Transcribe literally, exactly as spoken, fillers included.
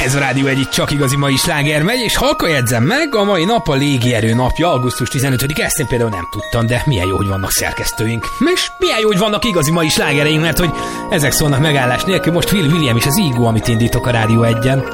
Ez a Rádió egy, csak igazi mai sláger megy, és halka jegyzem meg, a mai nap a légierő napja, augusztus tizenötödike, ezt én például nem tudtam, de milyen jó, hogy vannak szerkesztőink. És milyen jó, hogy vannak igazi mai slágereink, mert hogy ezek szólnak megállás nélkül, most Will William és az Ego, amit indítok a Rádió egyen.